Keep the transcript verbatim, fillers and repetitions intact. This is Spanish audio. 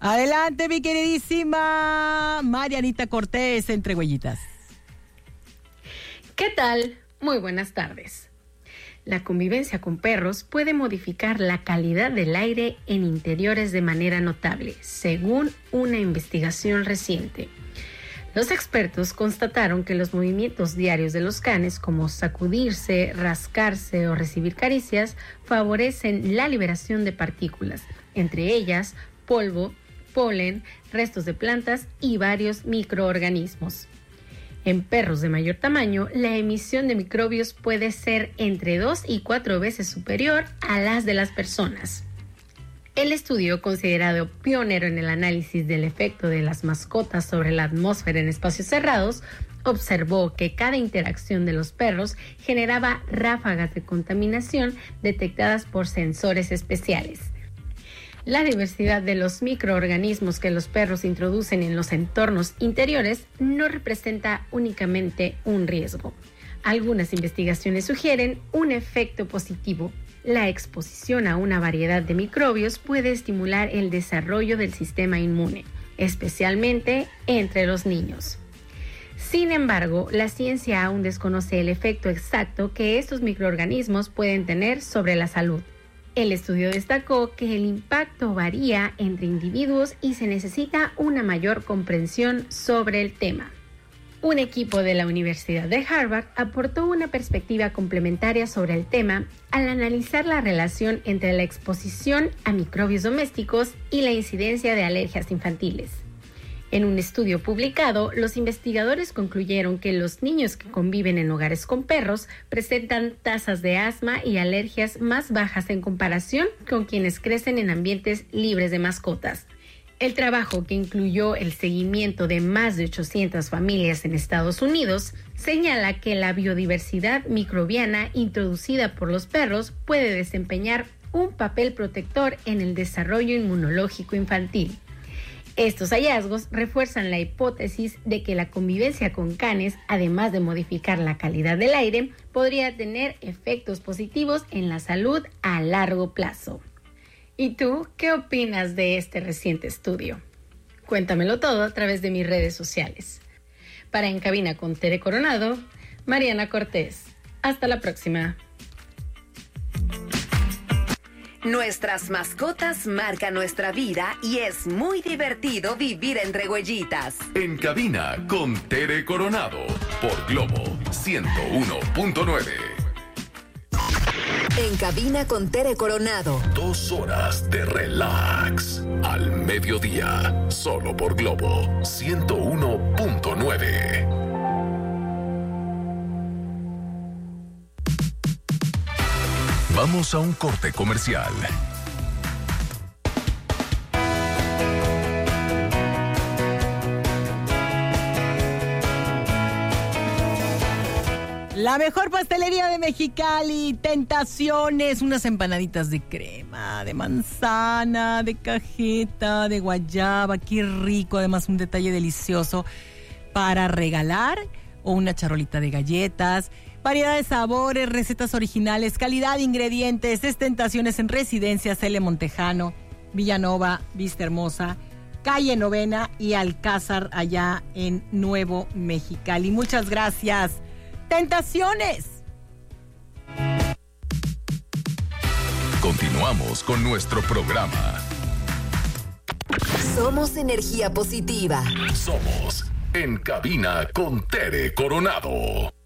Adelante, mi queridísima Marianita Cortés, entre huellitas. ¿Qué tal? Muy buenas tardes. La convivencia con perros puede modificar la calidad del aire en interiores de manera notable, según una investigación reciente. Los expertos constataron que los movimientos diarios de los canes, como sacudirse, rascarse o recibir caricias, favorecen la liberación de partículas, entre ellas polvo, polen, restos de plantas y varios microorganismos. En perros de mayor tamaño, la emisión de microbios puede ser entre dos y cuatro veces superior a las de las personas. El estudio, considerado pionero en el análisis del efecto de las mascotas sobre la atmósfera en espacios cerrados, observó que cada interacción de los perros generaba ráfagas de contaminación detectadas por sensores especiales. La diversidad de los microorganismos que los perros introducen en los entornos interiores no representa únicamente un riesgo. Algunas investigaciones sugieren un efecto positivo. La exposición a una variedad de microbios puede estimular el desarrollo del sistema inmune, especialmente entre los niños. Sin embargo, la ciencia aún desconoce el efecto exacto que estos microorganismos pueden tener sobre la salud. El estudio destacó que el impacto varía entre individuos y se necesita una mayor comprensión sobre el tema. Un equipo de la Universidad de Harvard aportó una perspectiva complementaria sobre el tema al analizar la relación entre la exposición a microbios domésticos y la incidencia de alergias infantiles. En un estudio publicado, los investigadores concluyeron que los niños que conviven en hogares con perros presentan tasas de asma y alergias más bajas en comparación con quienes crecen en ambientes libres de mascotas. El trabajo, que incluyó el seguimiento de más de ochocientas familias en Estados Unidos, señala que la biodiversidad microbiana introducida por los perros puede desempeñar un papel protector en el desarrollo inmunológico infantil. Estos hallazgos refuerzan la hipótesis de que la convivencia con canes, además de modificar la calidad del aire, podría tener efectos positivos en la salud a largo plazo. ¿Y tú qué opinas de este reciente estudio? Cuéntamelo todo a través de mis redes sociales. Para En Cabina con Tere Coronado, Mariana Cortés. Hasta la próxima. Nuestras mascotas marcan nuestra vida y es muy divertido vivir entre huellitas. En Cabina con Tere Coronado por Globo ciento uno punto nueve. En Cabina con Tere Coronado. Dos horas de relax al mediodía, solo por Globo ciento uno punto nueve. Vamos a un corte comercial. La mejor pastelería de Mexicali, Tentaciones, unas empanaditas de crema, de manzana, de cajeta, de guayaba, qué rico, además un detalle delicioso para regalar, o una charolita de galletas. Variedad de sabores, recetas originales, calidad de ingredientes. Es Tentaciones en Residencia Cele Montejano, Villanova, Vista Hermosa, Calle Novena y Alcázar, allá en Nuevo Mexicali. Muchas gracias. Tentaciones. Continuamos con nuestro programa. Somos energía positiva. Somos En Cabina con Tere Coronado.